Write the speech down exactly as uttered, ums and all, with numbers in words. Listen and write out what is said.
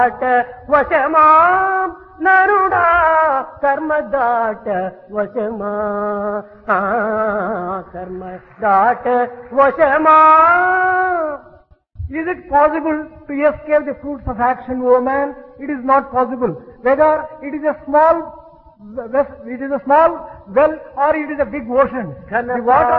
దాట వశమా నరుడా కర్మ దాట వశమా కర్మ దాట వశమా. Is it possible to escape the fruits of action, O man? It is not possible. Whether it is a small, it is a small well or it is a big ocean. The water